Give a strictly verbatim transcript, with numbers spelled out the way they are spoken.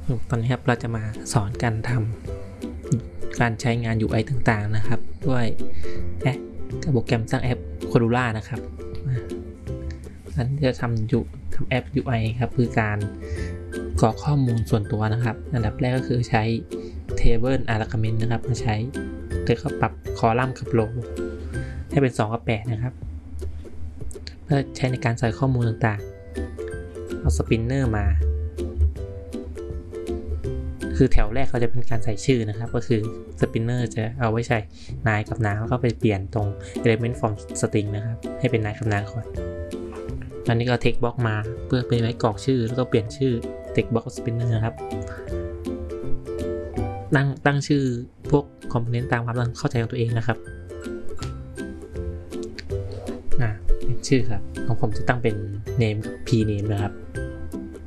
ตอนนี้ครับเราจะมาสอนการทำการใช้งาน ยู ไอ ต่างๆนะครับด้วยแอปโปรแกรมสร้างแอป Cordula นะครับนั้นจะทำยูทำแอป ยู ไอ ครับคือการกรอกข้อมูลส่วนตัวนะครับอันดับแรกก็คือใช้ Table Argument นะครับมาใช้โดยเขาปรับคอลัมน์กับโรให้เป็นสองกับแปดนะครับเพื่อใช้ในการใส่ข้อมูลต่างๆเอาสปินเนอร์มาคือแถวแรกเขาจะเป็นการใส่ชื่อนะครับก็คือสปินเนอร์จะเอาไว้ใช้นายกับนางแล้วก็ไปเปลี่ยนตรง element from string นะครับให้เป็นนายกับนางก่อนตอนนี้ก็ text box มาเพื่อเป็นไว้กรอกชื่อแล้วก็เปลี่ยนชื่อ text box spinner นะครับตั้งตั้งชื่อพวกคอมโพเนนต์ตามความเข้าใจของตัวเองนะครับอ่าเป็นชื่อครับของผมจะตั้งเป็น name กับ p name นะครับ